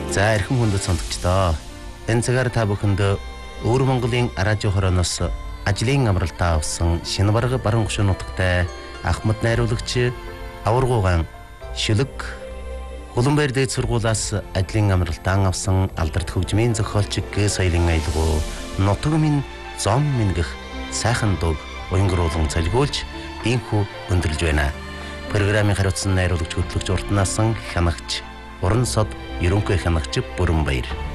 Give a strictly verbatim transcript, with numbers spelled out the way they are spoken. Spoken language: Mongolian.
За эрхэм хүндэт сонсогчдоо. Энэ цагаар та бүхэнд Өвөр Монголын радио хорооноос ажлын амралтаа авсан шинэ бараг баруун гушуун нутагтай Ахмад найруулагч аваргуугаан шүлэг Улаанбаатар дээд сургуулиас ажлын амралтаа авсан алдарт хөгжмийн зохиолч Г соёлын аялгуу нутаг минь зом минь гэх сайхан дуу уянгруулан цалгиулж инхүү өндөрлж байна. Программын хариуцсан найруулагч хөтлөгч уртнаасан хянагч Уран сод ерөнхий хянагч Бүрэнбаяр.